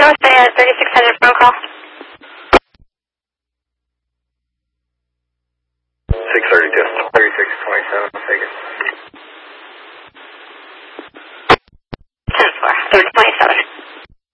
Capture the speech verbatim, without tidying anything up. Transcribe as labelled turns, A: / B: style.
A: stay at thirty-six hundred phone call.
B: six thirty-two. thirty-six twenty-seven, I'll take it.